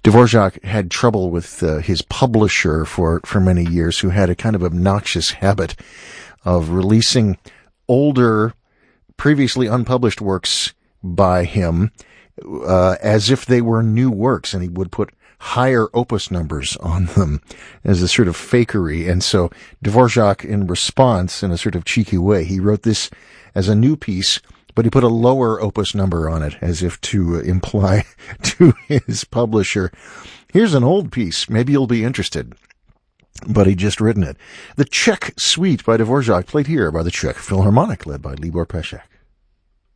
Dvorak had trouble with his publisher for many years, who had a kind of obnoxious habit of releasing older, previously unpublished works by him as if they were new works, and he would put higher opus numbers on them as a sort of fakery. And so Dvorak, in response, in a sort of cheeky way, he wrote this as a new piece, but he put a lower opus number on it, as if to imply to his publisher, here's an old piece, maybe you'll be interested. But he'd just written it. The Czech Suite by Dvorak, played here by the Czech Philharmonic, led by Libor Pesek.